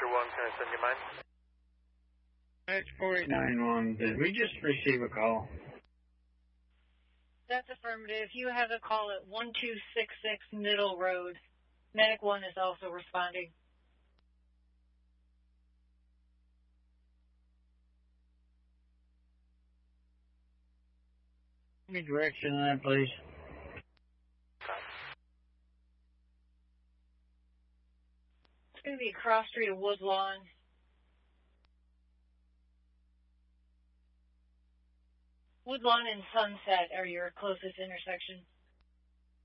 1, can I send you mine? That's 4891. Did we just receive a call? That's affirmative. You have a call at 1266 Middle Road. Medic 1 is also responding. Give me direction on that, please. It's going to be Cross Street of Woodlawn. Woodlawn and Sunset are your closest intersection.